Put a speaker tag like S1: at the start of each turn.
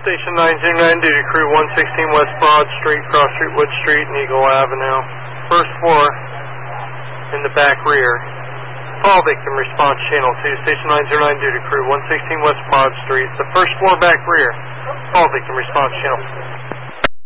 S1: Station 909, duty crew 116 West Broad Street, Cross Street, Wood Street, and Eagle Avenue. First floor in the back rear. Call victim response channel 2, Station 909, duty crew 116 West Broad Street, the first floor back rear. Call victim response channel.